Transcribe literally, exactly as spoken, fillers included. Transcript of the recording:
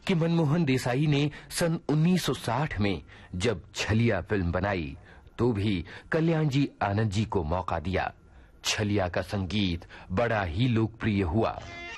कि मनमोहन देसाई ने सन उन्नीस सौ साठ में जब छलिया फिल्म बनाई तो भी कल्याण जी आनंद जी को मौका दिया। छलिया का संगीत बड़ा ही लोकप्रिय हुआ